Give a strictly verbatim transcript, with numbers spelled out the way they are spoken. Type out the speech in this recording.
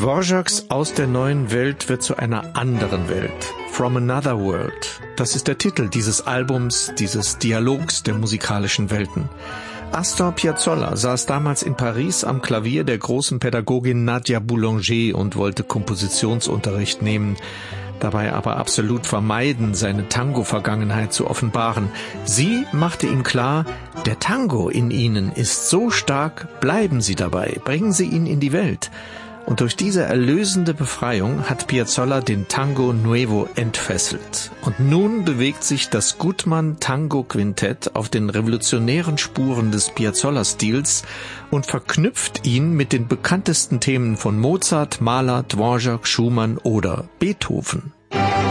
Dvořáks Aus der neuen Welt wird zu einer anderen Welt. From Another World. Das ist der Titel dieses Albums, dieses Dialogs der musikalischen Welten. Astor Piazzolla saß damals in Paris am Klavier der großen Pädagogin Nadia Boulanger und wollte Kompositionsunterricht nehmen, dabei aber absolut vermeiden, seine Tango-Vergangenheit zu offenbaren. Sie machte ihm klar, der Tango in Ihnen ist so stark, bleiben Sie dabei, bringen Sie ihn in die Welt. Und durch diese erlösende Befreiung hat Piazzolla den Tango Nuevo entfesselt. Und nun bewegt sich das Gutmann Tango Quintett auf den revolutionären Spuren des Piazzolla-Stils und verknüpft ihn mit den bekanntesten Themen von Mozart, Mahler, Dvořák, Schumann oder Beethoven.